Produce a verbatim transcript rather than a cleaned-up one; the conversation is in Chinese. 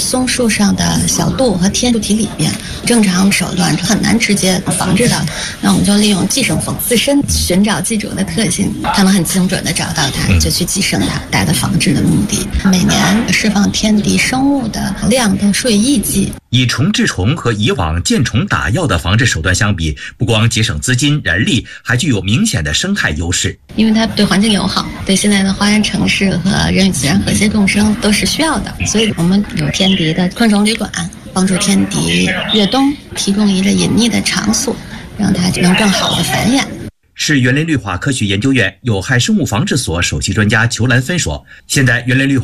松树上的小蠹和天树体里边，正常手段很难直接防治的。那我们就利用寄生蜂自身寻找寄主的特性，他们很精准的找到它，就去寄生它，达到防治的目的。每年释放天敌生物的量都数以亿计。 以虫治虫和以往见虫打药的防治手段相比，不光节省资金人力，还具有明显的生态优势。 因为它对环境友好，对现在的花园城市和人与自然和谐共生都是需要的。所以我们有天敌的昆虫旅馆，帮助天敌越冬，提供一个隐匿的场所，让它能更好的繁衍。 市园林绿化科学研究院有害生物防治所首席专家裘兰芬说，现在园林绿